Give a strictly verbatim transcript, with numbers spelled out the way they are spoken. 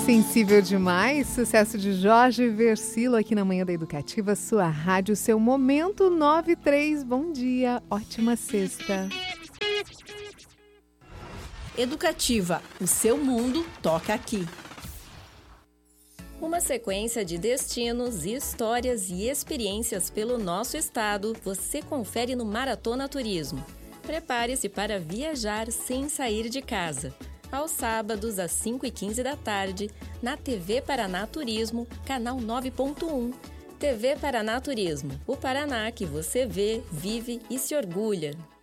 Sensível demais, sucesso de Jorge Versilo aqui na Manhã da Educativa, sua rádio, seu momento nove três. Bom dia, ótima sexta. Educativa, o seu mundo toca aqui. Uma sequência de destinos, histórias e experiências pelo nosso estado você confere no Maratona Turismo. Prepare-se para viajar sem sair de casa. Aos sábados, às cinco e quinze da tarde, na T V Paraná Turismo, canal nove ponto um. T V Paraná Turismo, o Paraná que você vê, vive e se orgulha.